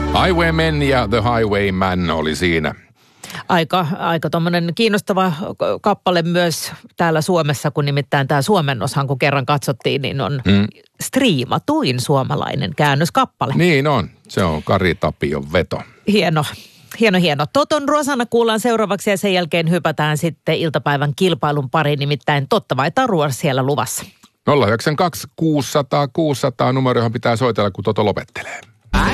Highwaymen ja The Highwayman oli siinä. Aika tommoinen kiinnostava kappale myös täällä Suomessa, kun nimittäin tämä suomennoshan, kun kerran katsottiin, niin on striimatuin suomalainen käännöskappale. Niin on. Se on Kari Tapion veto. Hieno. Toton Rosanna kuullaan seuraavaksi ja sen jälkeen hypätään sitten iltapäivän kilpailun pariin, nimittäin totta vai tarua siellä luvassa. 092 600 600 numero, johon pitää soitella, kun Toto lopettelee.